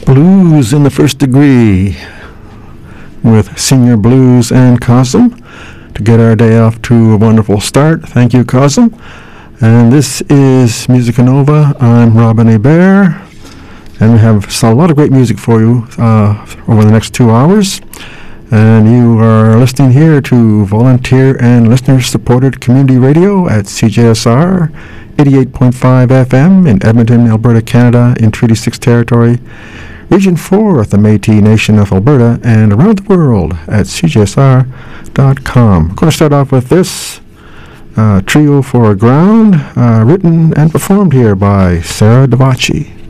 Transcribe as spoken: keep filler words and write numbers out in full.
Blues in the First Degree with Senior Blues and Cosm to get our day off to a wonderful start. Thank you, Cosm. And this is Musica Nova. I'm Robin Hebert, and we have a lot of great music for you uh, over the next two hours. And you are listening here to volunteer and listener-supported community radio at C J S R eighty-eight point five F M in Edmonton, Alberta, Canada, in Treaty six territory, Region four of the Métis Nation of Alberta, and around the world at C J S R dot com. I'm going to start off with this uh, Trio for Ground, uh, written and performed here by Sarah Davachi.